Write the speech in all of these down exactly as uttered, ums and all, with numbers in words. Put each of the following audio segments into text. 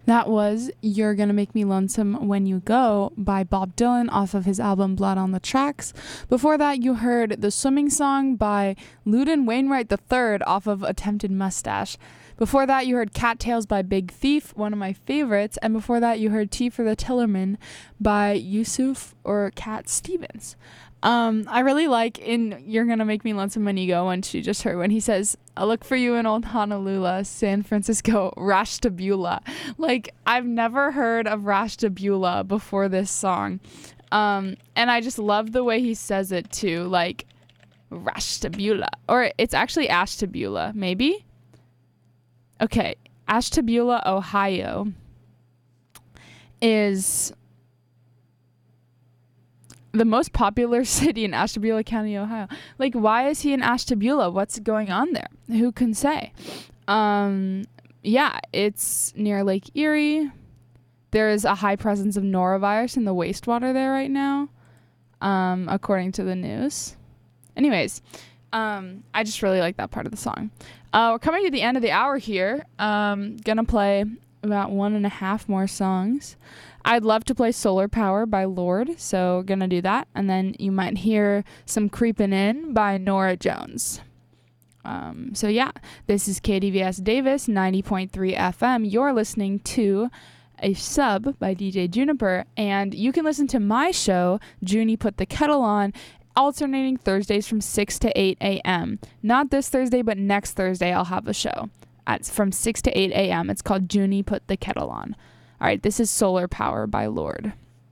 That was You're Gonna Make Me Lonesome When You Go by Bob Dylan off of his album Blood on the Tracks. Before that, you heard The Swimming Song by Loudon Wainwright the third off of Attempted Mustache. Before that, you heard Cattails by Big Thief, one of my favorites. And before that, you heard Tea for the Tillerman by Yusuf or Cat Stevens. Um, I really like in You're Gonna Make Me Lonesome When You Go, when she just heard when he says, "I'll look for you in old Honolulu, San Francisco, Rashtabula." Like, I've never heard of Rashtabula before this song. Um, and I just love the way he says it too, like Rashtabula. Or it's actually Ashtabula, maybe? Okay, Ashtabula, Ohio is the most popular city in Ashtabula County, Ohio. Like, why is he in Ashtabula? What's going on there? Who can say? Um, yeah, it's near Lake Erie. There is a high presence of norovirus in the wastewater there right now, um, according to the news. Anyways, um, I just really like that part of the song. Uh, we're coming to the end of the hour here. Um, gonna play about one and a half more songs. I'd love to play Solar Power by Lorde, so gonna do that. And then you might hear some Creepin' In by Norah Jones. Um, so yeah, this is K D V S Davis, ninety point three F M. You're listening to a sub by D J Juniper, and you can listen to my show, Junie Put the Kettle On, alternating Thursdays from six to eight a.m. Not this Thursday, but next Thursday I'll have a show at from six to eight a.m. It's called Junie Put the Kettle On. All right, this is Solar Power by Lorde.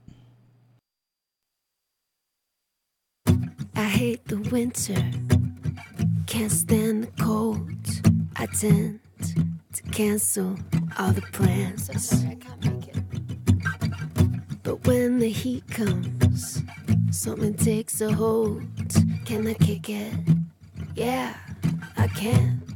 I hate the winter, can't stand the cold. I tend to cancel all the plans. So sorry, I can't make it. But when the heat comes, something takes a hold. Can I kick it? Yeah, I can.